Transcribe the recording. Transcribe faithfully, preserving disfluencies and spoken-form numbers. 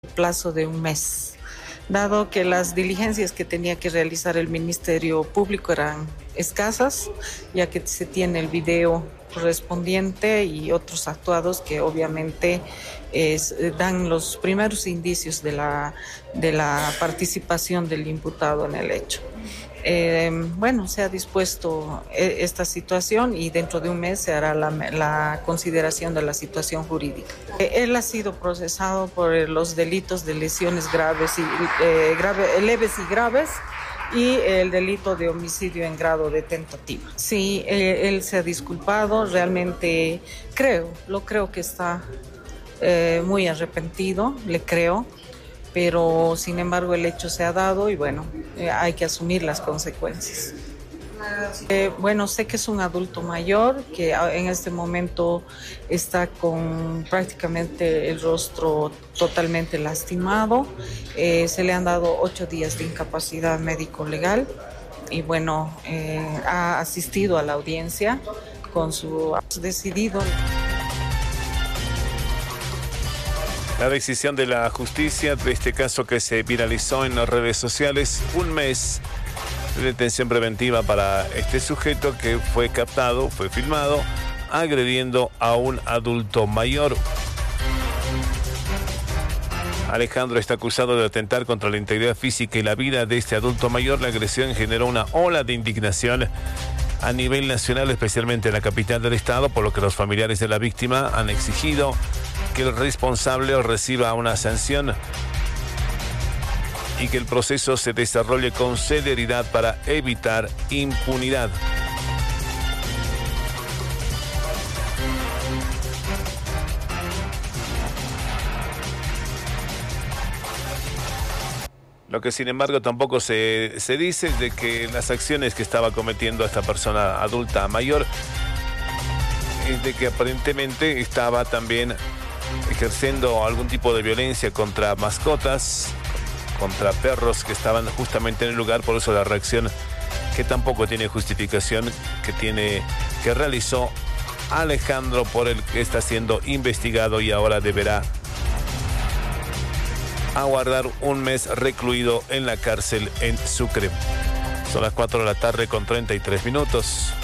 plazo de un mes, dado que las diligencias que tenía que realizar el Ministerio Público eran escasas, ya que se tiene el video correspondiente y otros actuados que obviamente es, dan los primeros indicios de la, de la participación del imputado en el hecho. Eh, bueno, se ha dispuesto esta situación y dentro de un mes se hará la, la consideración de la situación jurídica. Eh, él ha sido procesado por los delitos de lesiones graves y eh, grave, leves y graves y el delito de homicidio en grado de tentativa. Sí, eh, él se ha disculpado, realmente creo, lo creo que está eh, muy arrepentido, le creo. Pero sin embargo el hecho se ha dado y bueno, eh, hay que asumir las consecuencias. Eh, bueno, sé que es un adulto mayor que en este momento está con prácticamente el rostro totalmente lastimado. Eh, se le han dado ocho días de incapacidad médico-legal y bueno, eh, ha asistido a la audiencia con su decidido. La decisión de la justicia de este caso que se viralizó en las redes sociales, un mes de detención preventiva para este sujeto que fue captado, fue filmado, agrediendo a un adulto mayor. Alejandro está acusado de atentar contra la integridad física y la vida de este adulto mayor. La agresión generó una ola de indignación a nivel nacional, especialmente en la capital del estado, por lo que los familiares de la víctima han exigido que el responsable reciba una sanción y que el proceso se desarrolle con celeridad para evitar impunidad. Lo que sin embargo tampoco se, se dice es de que las acciones que estaba cometiendo esta persona adulta mayor es de que aparentemente estaba también ejerciendo algún tipo de violencia contra mascotas, contra perros que estaban justamente en el lugar. Por eso la reacción, que tampoco tiene justificación, que tiene que realizó Alejandro, por el que está siendo investigado y ahora deberá aguardar un mes recluido en la cárcel en Sucre. Son las cuatro de la tarde con treinta y tres minutos.